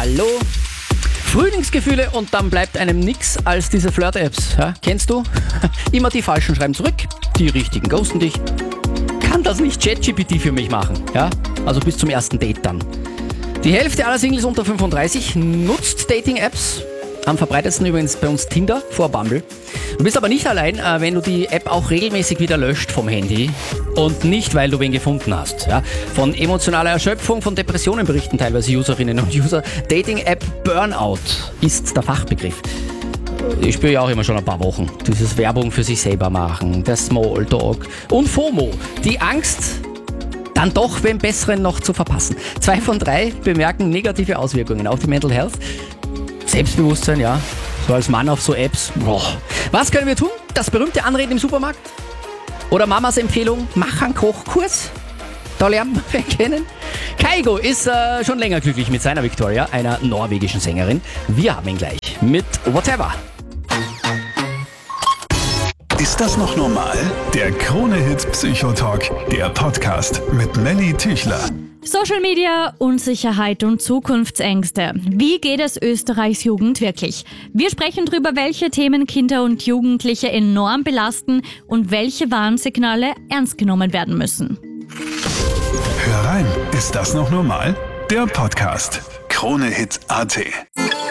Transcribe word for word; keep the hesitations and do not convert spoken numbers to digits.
Hallo. Frühlingsgefühle und dann bleibt einem nix als diese Flirt-Apps. Ja, kennst du? Immer die Falschen schreiben zurück, die Richtigen ghosten dich. Kann das nicht ChatGPT für mich machen? Ja, also bis zum ersten Date dann. Die Hälfte aller Singles unter fünfunddreißig nutzt Dating-Apps. Am verbreitetsten übrigens bei uns Tinder vor Bumble. Du bist aber nicht allein, wenn du die App auch regelmäßig wieder löscht vom Handy. Und nicht, weil du wen gefunden hast. Ja? Von emotionaler Erschöpfung, von Depressionen berichten teilweise Userinnen und User. Dating-App Burnout ist der Fachbegriff. Ich spüre ja auch immer schon ein paar Wochen. Dieses Werbung für sich selber machen, der Smalltalk und FOMO. Die Angst, dann doch beim Besseren noch zu verpassen. Zwei von drei bemerken negative Auswirkungen auf die Mental Health. Selbstbewusstsein, ja, so als Mann auf so Apps. Boah. Was können wir tun? Das berühmte Anreden im Supermarkt? Oder Mamas Empfehlung, mach einen Kochkurs? Da lernen wir kennen. Kygo ist äh, schon länger glücklich mit seiner Victoria, einer norwegischen Sängerin. Wir haben ihn gleich mit Whatever. Ist das noch normal? Der Krone-Hit Psychotalk, der Podcast mit Melly Tüchler. Social Media, Unsicherheit und Zukunftsängste. Wie geht es Österreichs Jugend wirklich? Wir sprechen darüber, welche Themen Kinder und Jugendliche enorm belasten und welche Warnsignale ernst genommen werden müssen. Hör rein, ist das noch normal? Der Podcast. Krone-Hit Punkt at.